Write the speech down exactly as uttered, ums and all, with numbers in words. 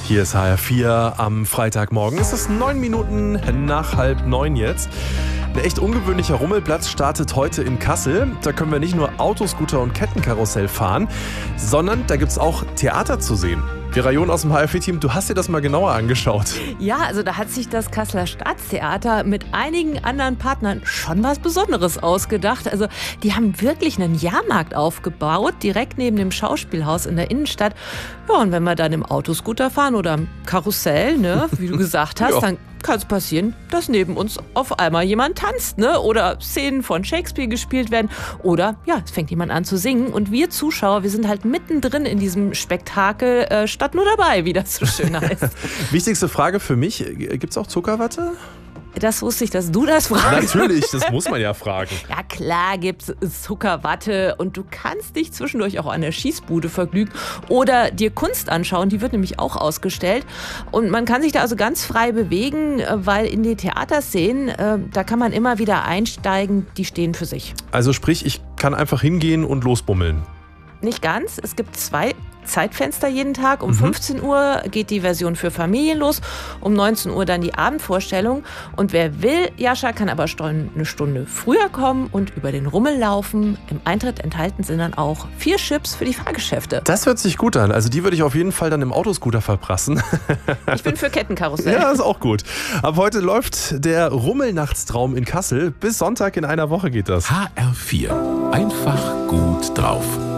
Hier ist H R vier am Freitagmorgen. Es ist neun Minuten nach halb neun jetzt. Ein echt ungewöhnlicher Rummelplatz startet heute in Kassel. Da können wir nicht nur Autoscooter und Kettenkarussell fahren, sondern da gibt es auch Theater zu sehen. Vera John aus dem H R vier-Team, du hast dir das mal genauer angeschaut. Ja, also da hat sich das Kasseler Staatstheater mit einigen anderen Partnern schon was Besonderes ausgedacht. Also die haben wirklich einen Jahrmarkt aufgebaut, direkt neben dem Schauspielhaus in der Innenstadt. Ja, und wenn wir dann im Autoscooter fahren oder im Karussell, ne, wie du gesagt hast, Ja. dann kann es passieren, dass neben uns auf einmal jemand tanzt, ne? Oder Szenen von Shakespeare gespielt werden. Oder, ja, es fängt jemand an zu singen. Und wir Zuschauer, wir sind halt mittendrin in diesem Spektakel, äh, statt nur dabei, wie das so schön heißt. Wichtigste Frage für mich, gibt es auch Zuckerwatte? Das wusste ich, dass du das fragst. Natürlich, das muss man ja fragen. Ja, klar gibt's Zuckerwatte und du kannst dich zwischendurch auch an der Schießbude vergnügen oder dir Kunst anschauen, die wird nämlich auch ausgestellt. Und man kann sich da also ganz frei bewegen, weil in die Theaterszenen, äh, da kann man immer wieder einsteigen, die stehen für sich. Also sprich, ich kann einfach hingehen und losbummeln. Nicht ganz, es gibt zwei Zeitfenster jeden Tag. Um fünfzehn Uhr geht die Version für Familien los, um neunzehn Uhr dann die Abendvorstellung. Und wer will, Jascha, kann aber schon eine Stunde früher kommen und über den Rummel laufen. Im Eintritt enthalten sind dann auch vier Chips für die Fahrgeschäfte. Das hört sich gut an. Also die würde ich auf jeden Fall dann im Autoscooter verprassen. Ich bin für Kettenkarussell. Ja, ist auch gut. Ab heute läuft der Rummelnachtstraum in Kassel. Bis Sonntag in einer Woche geht das. H R vier. Einfach gut drauf.